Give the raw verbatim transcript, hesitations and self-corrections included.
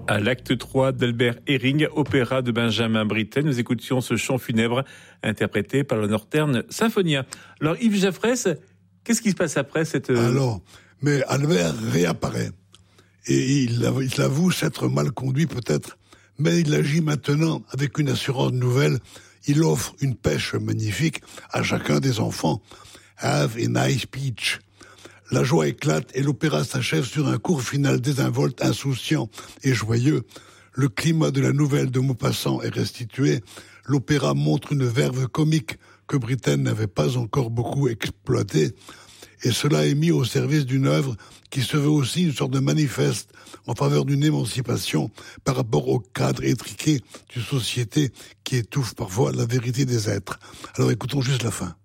À l'acte trois d'Albert Herring, opéra de Benjamin Britten, nous écoutions ce chant funèbre interprété par le Northern Symphonia. Alors Yves Jaffrès, qu'est-ce qui se passe après cette... Alors, mais Albert réapparaît. Et il avoue s'être mal conduit peut-être, mais il agit maintenant avec une assurance nouvelle. Il offre une pêche magnifique à chacun des enfants. Have a nice peach. La joie éclate et l'opéra s'achève sur un court final désinvolte, insouciant et joyeux. Le climat de la nouvelle de Maupassant est restitué. L'opéra montre une verve comique que Britten n'avait pas encore beaucoup exploitée. Et cela est mis au service d'une œuvre qui se veut aussi une sorte de manifeste en faveur d'une émancipation par rapport au cadre étriqué d'une société qui étouffe parfois la vérité des êtres. Alors écoutons juste la fin.